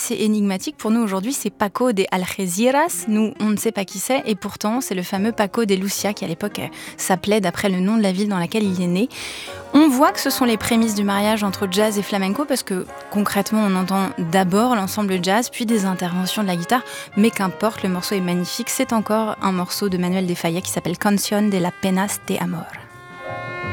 assez énigmatique pour nous aujourd'hui, c'est Paco de Algeciras. Nous, on ne sait pas qui c'est, et pourtant, c'est le fameux Paco de Lucia qui, à l'époque, s'appelait d'après le nom de la ville dans laquelle il est né. On voit que ce sont les prémices du mariage entre jazz et flamenco parce que concrètement on entend d'abord l'ensemble jazz puis des interventions de la guitare, mais qu'importe, le morceau est magnifique, c'est encore un morceau de Manuel de Falla qui s'appelle Canción de las Penas de Amor.